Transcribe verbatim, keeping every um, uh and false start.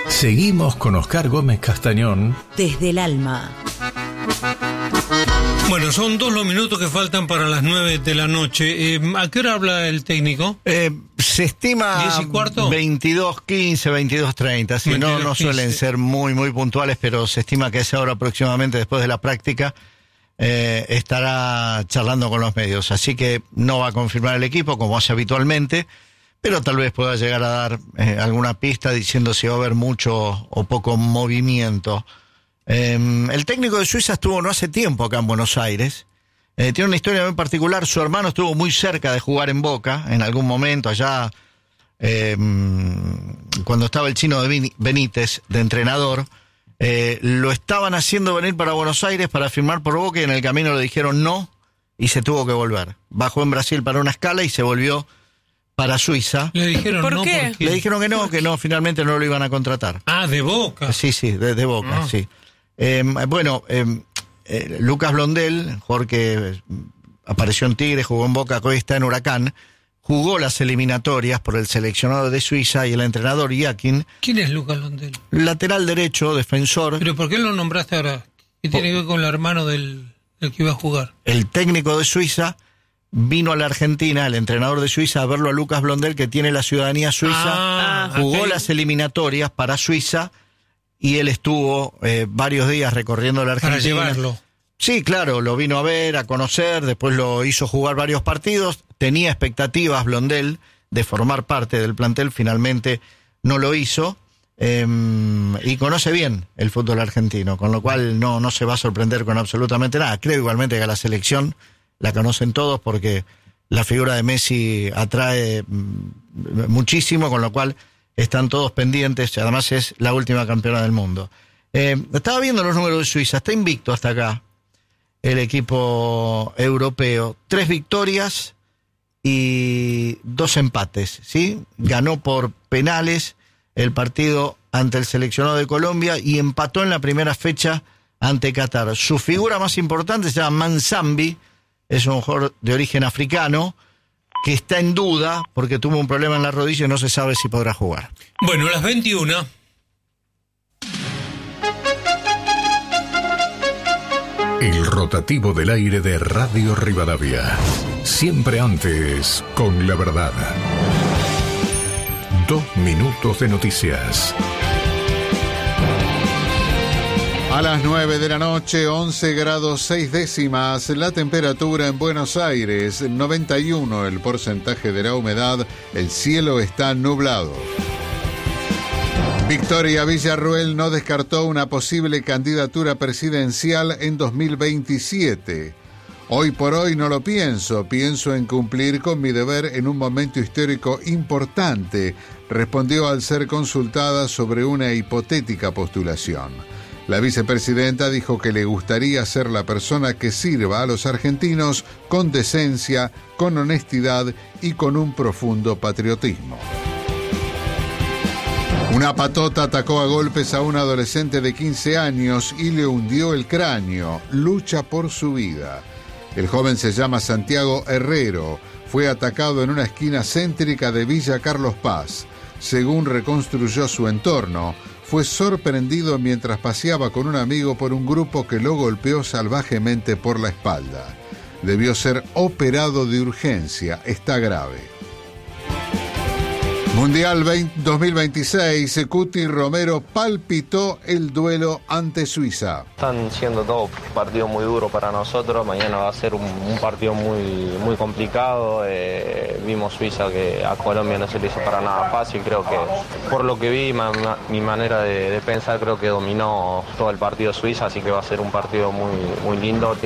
Seguimos con Oscar Gómez Castañón. Desde el alma. Bueno, son dos los minutos que faltan para las nueve de la noche. Eh, ¿A qué hora habla el técnico? Eh, se estima ¿diez y cuarto? veintidós quince, veintidós treinta. Sí, no, no suelen ser muy, muy puntuales, pero se estima que a esa hora aproximadamente, después de la práctica, eh, estará charlando con los medios. Así que no va a confirmar el equipo, como hace habitualmente, pero tal vez pueda llegar a dar eh, alguna pista diciendo si va a haber mucho o poco movimiento. Eh, el técnico de Suiza estuvo no hace tiempo acá en Buenos Aires. Eh, tiene una historia muy particular. Su hermano estuvo muy cerca de jugar en Boca en algún momento, allá eh, cuando estaba el chino de Benítez de entrenador. Eh, lo estaban haciendo venir para Buenos Aires para firmar por Boca y en el camino le dijeron no y se tuvo que volver. Bajó en Brasil para una escala y se volvió para Suiza. Le dijeron ¿Por no qué? porque... Le dijeron que no, que no, finalmente no lo iban a contratar. Ah, de Boca. Sí, sí, de, de Boca, Ah. sí. Eh, bueno, eh, eh, Lucas Blondel, jugador que apareció en Tigre, jugó en Boca, que hoy está en Huracán, jugó las eliminatorias por el seleccionado de Suiza y el entrenador Yakin. ¿Quién es Lucas Blondel? Lateral derecho, defensor. ¿Pero por qué lo nombraste ahora? ¿Qué tiene que ver con el hermano del, del que iba a jugar? El técnico de Suiza vino a la Argentina, el entrenador de Suiza, a verlo a Lucas Blondel, que tiene la ciudadanía suiza, Ah, jugó ok. las eliminatorias para Suiza y él estuvo eh, varios días recorriendo la Argentina. Para llevarlo. Sí, claro, lo vino a ver, a conocer, después lo hizo jugar varios partidos, tenía expectativas Blondel de formar parte del plantel, finalmente no lo hizo, eh, y conoce bien el fútbol argentino, con lo cual no, no se va a sorprender con absolutamente nada. Creo igualmente que a la selección la conocen todos porque la figura de Messi atrae mm, muchísimo, con lo cual están todos pendientes, además es la última campeona del mundo. Eh, estaba viendo los números de Suiza, está invicto hasta acá el equipo europeo, tres victorias y dos empates, ¿sí? Ganó por penales el partido ante el seleccionado de Colombia y empató en la primera fecha ante Qatar. Su figura más importante se llama Mansambi, es un jugador de origen africano que está en duda porque tuvo un problema en la rodilla y no se sabe si podrá jugar. Bueno, las veintiuna. El rotativo del aire de Radio Rivadavia. Siempre antes con la verdad. Dos minutos de noticias. A las nueve de la noche, once grados seis décimas, la temperatura en Buenos Aires, noventa y uno el porcentaje de la humedad, el cielo está nublado. Victoria Villarruel no descartó una posible candidatura presidencial en dos mil veintisiete. Hoy por hoy no lo pienso, pienso en cumplir con mi deber en un momento histórico importante, respondió al ser consultada sobre una hipotética postulación. La vicepresidenta dijo que le gustaría ser la persona que sirva a los argentinos con decencia, con honestidad y con un profundo patriotismo. Una patota atacó a golpes a un adolescente de quince años y le hundió el cráneo. Lucha por su vida. El joven se llama Santiago Herrero. Fue atacado en una esquina céntrica de Villa Carlos Paz. Según reconstruyó su entorno, fue sorprendido mientras paseaba con un amigo por un grupo que lo golpeó salvajemente por la espalda. Debió ser operado de urgencia. Está grave. Mundial dos mil veintiséis, Cuti Romero palpitó el duelo ante Suiza. Están siendo todos partidos muy duros para nosotros. Mañana va a ser un, un partido muy, muy complicado. Eh, vimos Suiza que a Colombia no se le hizo para nada fácil. Creo que por lo que vi, ma, ma, mi manera de, de pensar, creo que dominó todo el partido Suiza, así que va a ser un partido muy, muy lindo.